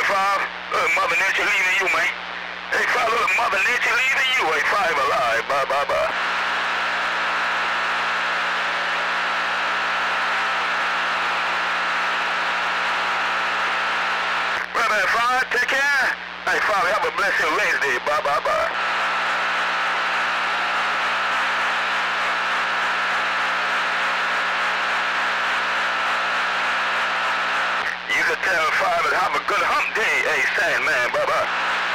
man, Five. Look, Mother Nature leaving you, man. Hey, Five, look, Mother Nature leaving you. Hey, Five, alive. Bye, bye, bye. Right, man, Five, take care. Hey, Five, have a blessed Wednesday. Bye, bye, bye. You can tell Five and have a good hump day. Hey, Sandman, bye-bye.